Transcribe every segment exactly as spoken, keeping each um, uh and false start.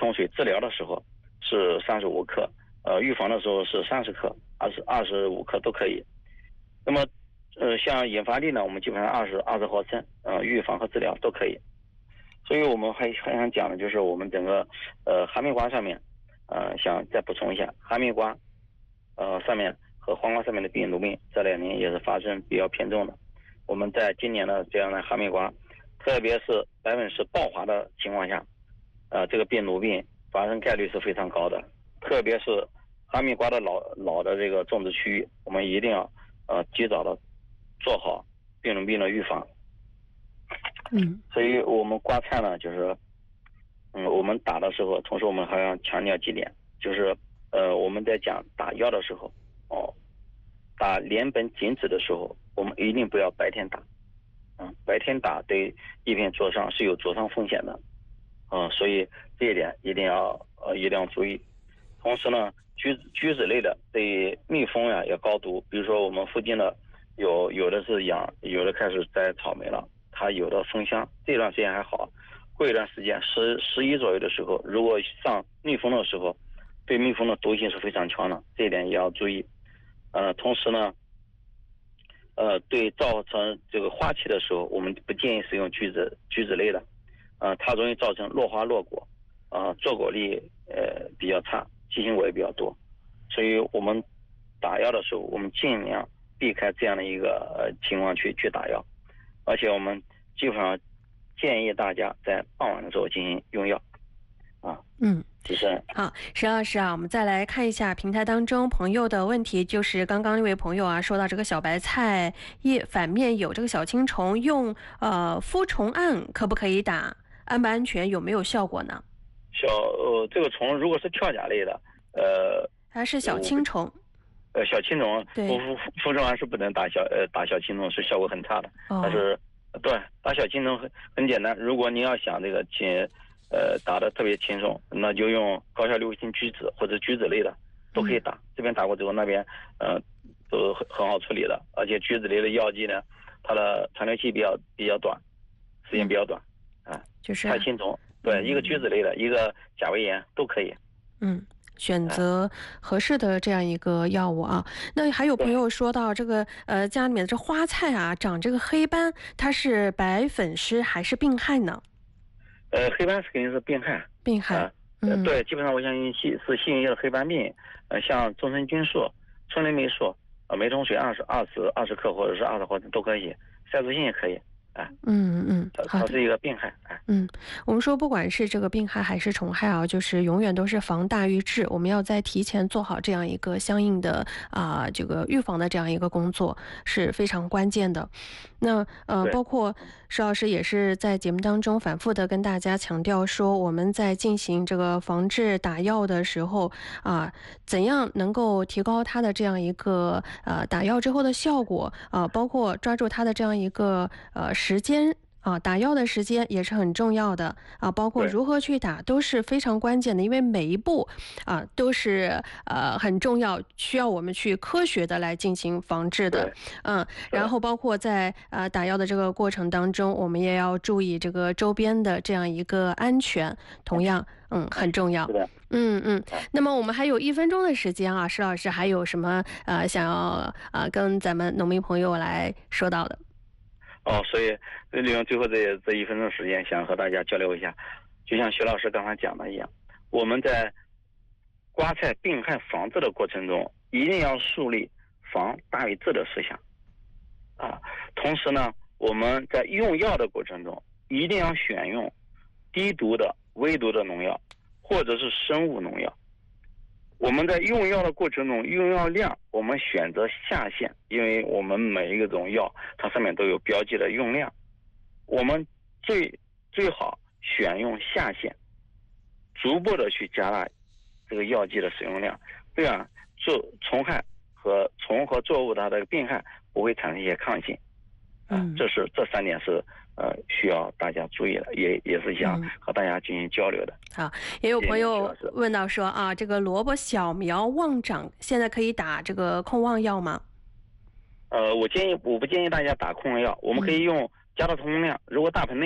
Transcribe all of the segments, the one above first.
通水治疗的时候是三十五克，呃，预防的时候是三十克、二十二十五克都可以。那么，呃，像引发力呢，我们基本上二十二十毫升，呃，预防和治疗都可以。所以我们还还想讲的就是我们整个呃哈密瓜上面，呃，想再补充一下，哈密瓜，呃，上面和黄瓜上面的病毒病这两年也是发生比较偏重的。我们在今年的这样的哈密瓜，特别是百分之爆华的情况下，呃，这个病毒病发生概率是非常高的。特别是哈密瓜的老老的这个种植区域，我们一定要呃及早的做好病毒病的预防。 嗯， 所以我们瓜菜呢，就是嗯，我们打的时候，同时我们还要强调几点，就是呃，我们在讲打药的时候，哦，打联苯紧酯的时候，我们一定不要白天打，嗯，白天打对叶片灼伤是有灼伤风险的，嗯，所以这一点一定要呃一定要注意。同时呢，橘子橘子类的对蜜蜂呀也高毒，比如说我们附近的有有的是养，有的开始摘草莓了，它有的蜂箱，这段时间还好。过一段时间，十十一左右的时候，如果上蜜蜂的时候，对蜜蜂的毒性是非常强的，这一点也要注意。呃，同时呢，呃，对造成这个花期的时候，我们不建议使用橘子橘子类的，呃，它容易造成落花落果，呃，坐果力呃比较差，畸形果也比较多，所以我们打药的时候，我们尽量避开这样的一个呃情况去去打药，而且我们基本上建议大家在傍晚的时候进行用药，啊， 嗯， 提升。 好，石老师啊，我们再来看一下平台当中朋友的问题，就是刚刚那位朋友啊说到这个小白菜叶反面有这个小青虫，用呃敷虫胺可不可以打？安不安全？有没有效果呢？ 小呃这个虫如果是跳甲类的，呃， 它是小青虫。 呃，小青虫对， 敷敷敷虫胺是不能打小呃打小青虫，是效果很差的。 哦、 但是对打小青虫很很简单，如果你要想这个轻呃打的特别轻松，那就用高效硫辛橘子或者橘子类的都可以打。嗯、这边打过之后，那边呃都很很好处理的，而且橘子类的药剂呢，它的残留期比较比较短，时间比较短，嗯、啊， 就是太青虫，对，嗯、一个橘子类的，一个甲维炎都可以。 嗯。选择合适的这样一个药物啊。那还有朋友说到这个呃家里面的这花菜啊长这个黑斑，它是白粉虱还是病害呢？ 呃，黑斑是肯定是病害。 病害。 呃、 嗯， 对，基本上我相信是是细菌性的黑斑病，呃，像终身菌素、春雷霉素、呃梅通水二十二十二十克或者是二十毫升都可以，塞足信也可以。啊， 嗯嗯， 它它是一个病害。哎， 嗯，我们说不管是这个病害还是虫害啊，就是永远都是防大于治，我们要在提前做好这样一个相应的啊、呃、这个预防的这样一个工作是非常关键的。那呃，包括石老师也是在节目当中反复的跟大家强调说，我们在进行这个防治打药的时候啊、呃，怎样能够提高它的这样一个呃打药之后的效果啊、呃，包括抓住它的这样一个呃时间。啊，打药的时间也是很重要的啊，包括如何去打都是非常关键的，因为每一步啊都是呃很重要，需要我们去科学的来进行防治的。嗯，然后包括在呃打药的这个过程当中，我们也要注意这个周边的这样一个安全，同样嗯很重要。嗯嗯，那么我们还有一分钟的时间啊，石老师还有什么呃想要呃跟咱们农民朋友来说到的？ 哦，所以利用最后这这一分钟时间，想和大家交流一下，就像徐老师刚才讲的一样，我们在瓜菜病害防治的过程中，一定要树立防大于治的思想啊。同时呢，我们在用药的过程中，一定要选用低毒的、微毒的农药，或者是生物农药。我们在用药的过程中，用药量我们选择下限，因为我们每一种药它上面都有标记的用量，我们最最好选用下限，逐步的去加大这个药剂的使用量，这样做虫害和虫和作物它的病害不会产生一些抗性。嗯，这是这三点是呃需要大家注意的，也也是想和大家进行交流的。 好，也有朋友问到说啊，这个萝卜小苗旺长，现在可以打这个控旺药吗？ 呃，我建议我不建议大家打控旺药，我们可以用加大通量。如果大棚内的，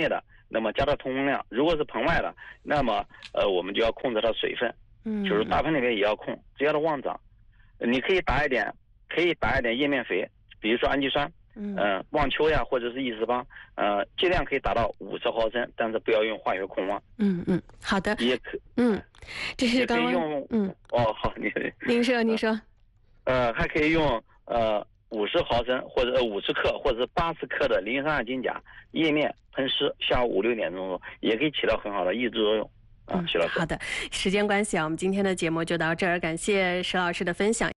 那么加大通风量。如果是棚外的，那么呃我们就要控制它水分， 嗯， 就是大盆里面也要控，只要它旺长，你可以打一点，可以打一点叶面肥，比如说氨基酸，嗯、呃，旺丘呀，或者是异石邦，呃，剂量可以达到五十毫升，但是不要用化学控旺。 嗯嗯，好的， 也可， 嗯，这是刚刚用， 嗯， 哦，好，你您说您说， 呃，还可以用呃五十毫升或者五十克或者是八十克的磷酸二金钾液面喷湿，下午五六点钟也可以起到很好的抑制作用啊，徐老师。 好的，时间关系啊，我们今天的节目就到这儿，感谢石老师的分享。